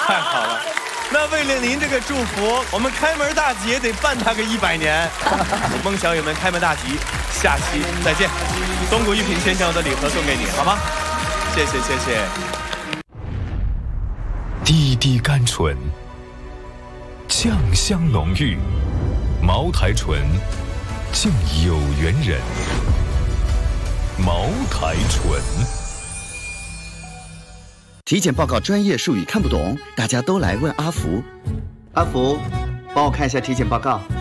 太好了。那为了您这个祝福，我们开门大吉也得办他个100年。梦小友们，开门大吉，下期再见。东谷玉品先生的礼盒送给你，好吗？谢谢谢谢。 滴滴甘醇，酱香浓郁，茅台醇，敬有缘人。茅台醇。 体检报告专业术语看不懂，大家都来问阿福。阿福，帮我看一下体检报告。